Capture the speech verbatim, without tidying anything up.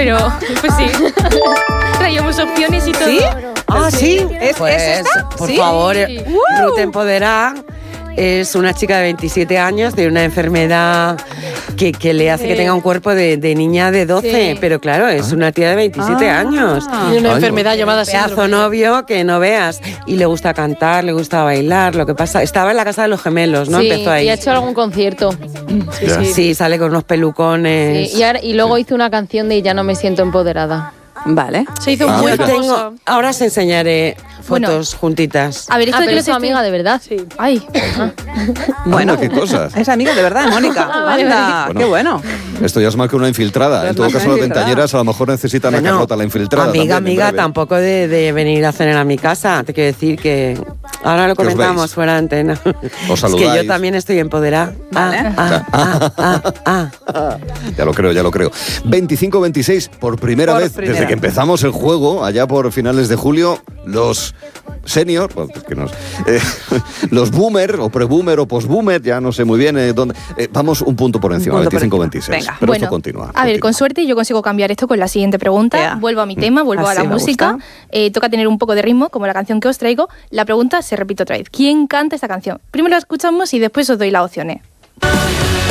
pero pues sí. Traíamos opciones y todo. ¿Sí? Ah, sí. ¿Es, pues, ¿es esta? por ¿Sí? favor, Sí. uh. Ruth Empoderá es una chica de veintisiete años de una enfermedad que, que le hace que tenga un cuerpo de, de niña de doce, Sí. pero claro, es una tía de veintisiete Ah. años. Tiene una Ay, enfermedad llamada Pedazo síndrome. novio que no veas. Y le gusta cantar, le gusta bailar. Lo que pasa, estaba en la casa de los gemelos, ¿no? Sí, Empezó ahí. y ha hecho algún concierto. Sí, Ya. sí. Sí, sale con unos pelucones. Sí, y, ahora- y luego hizo una canción de Ya no me siento empoderada. Vale. Se hizo Ah, muy Yo mira. famosa. tengo, ahora os enseñaré Bueno. fotos juntitas. A ver, esto Ah, de que pero no es tu te amiga de verdad. Sí. Ay, ah. Bueno, qué cosas. Es amiga de verdad de Mónica. Ah, vale, Anda, vale. qué bueno. Esto ya es más que una infiltrada. En Es todo más que caso, una las infiltrada. ventañeras a lo mejor necesitan a Bueno, Carlota, la infiltrada. Amiga, también, en amiga, breve. tampoco de, de venir a cenar a mi casa. Te quiero decir que ahora lo Que os comentamos veis. fuera de antena. Os Es que saludáis. yo también estoy empoderada. Vale. Ah, ah, ah, ah, ah. Ya lo creo, ya lo creo. veinticinco veintiséis, por primera Por vez primera. desde que empezamos el juego, allá por finales de julio, los senior, pues, es que nos, eh, los boomer, o pre-boomer, o post-boomer, ya no sé muy bien eh, dónde. eh, vamos un punto por encima, punto por veinticinco encima. veintiséis. Venga. Pero bueno, esto continúa. a ver, continúa. con suerte yo consigo cambiar esto con la siguiente pregunta. Ea. Vuelvo a mi tema, vuelvo Así a la me música. gusta. Eh, toca tener un poco de ritmo, como la canción que os traigo. La pregunta se repite otra vez. ¿Quién canta esta canción? Primero la escuchamos y después os doy las opciones.